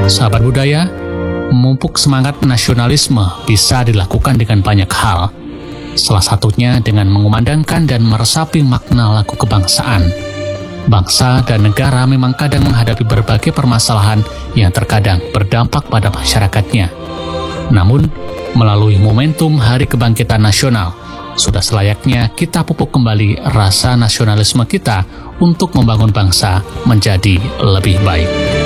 Sahabat budaya, memupuk semangat nasionalisme bisa dilakukan dengan banyak hal. Salah satunya dengan mengumandangkan dan meresapi makna lagu kebangsaan. Bangsa dan negara memang kadang menghadapi berbagai permasalahan yang terkadang berdampak pada masyarakatnya. Namun, melalui momentum Hari Kebangkitan Nasional, sudah selayaknya kita pupuk kembali rasa nasionalisme kita untuk membangun bangsa menjadi lebih baik.